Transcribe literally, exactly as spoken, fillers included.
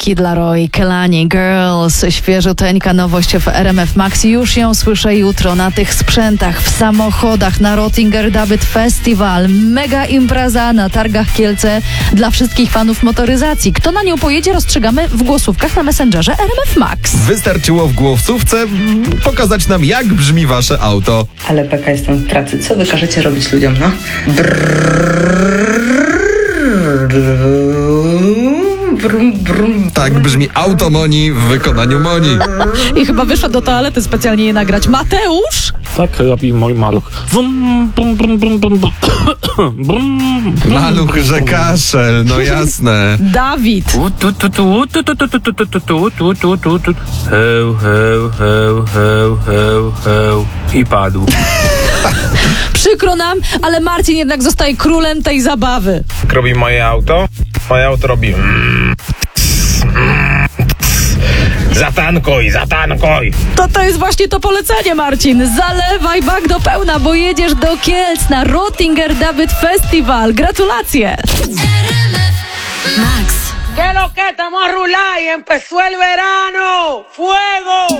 Kid Laroi, Kelani, Girls, świeżuteńka nowość w R M F Max. Już ją słyszę jutro na tych sprzętach, w samochodach, na Rottinger Debut Festival. Mega impreza na targach Kielce dla wszystkich fanów motoryzacji. Kto na nią pojedzie, rozstrzygamy w głosówkach na Messengerze R M F Max. Wystarczyło w głosówce pokazać nam, jak brzmi wasze auto. Ale beka jestem w pracy. Co wy każecie robić ludziom, no? Brum, brum, Tak brzmi auto Moni w wykonaniu Moni. I chyba wyszła do toalety specjalnie je nagrać. Mateusz? Tak robi mój maluch. Brum, brum, brum, brum, brum, brum. Brum, brum, Maluch, że kaszel, no jasne. Dawid. Tu, tu, tu, tu, tu, tu, tu, tu, tu, tu, tu, tu, tu, tu, tu. Heł, heł, heł, heł, heł, heł. I padł. Przykro nam, ale Marcin jednak zostaje królem tej zabawy. Jak robi moje auto? Moje auto robi... Zatankuj, zatankuj! To to jest właśnie to polecenie, Marcin. Zalewaj bak do pełna, bo jedziesz do Kielc na Rottinger Debut Festival. Gratulacje! ¿Qué es lo que estamos a rular y empezó el verano? ¡Fuego!